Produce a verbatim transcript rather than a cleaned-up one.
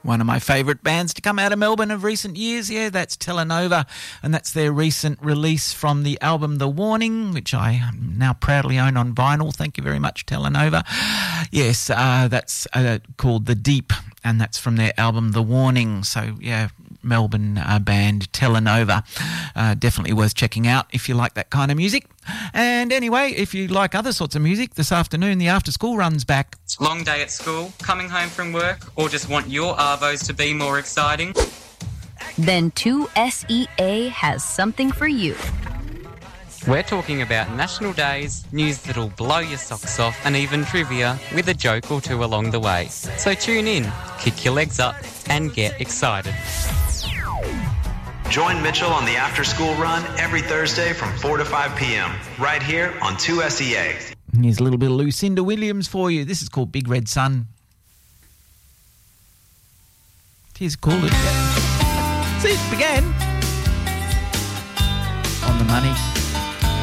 One of my favourite bands to come out of Melbourne of recent years, yeah, that's Telenova, and that's their recent release from the album The Warning, which I now proudly own on vinyl. Thank you very much, Telenova. Yes, uh, that's uh, called The Deep, and that's from their album The Warning. So, yeah, Melbourne uh, band Telenova. Uh, definitely worth checking out if you like that kind of music. And anyway, if you like other sorts of music, this afternoon the After School Run's back. Long day at school, coming home from work, or just want your arvos to be more exciting? Then two S E A has something for you. We're talking about national days, news that'll blow your socks off, and even trivia with a joke or two along the way. So tune in, kick your legs up, and get excited. Join Mitchell on the After School Run every Thursday from four to five p.m. right here on two S E A. Here's a little bit of Lucinda Williams for you. This is called Big Red Sun. Here's called it. Yeah. See, it began on the money.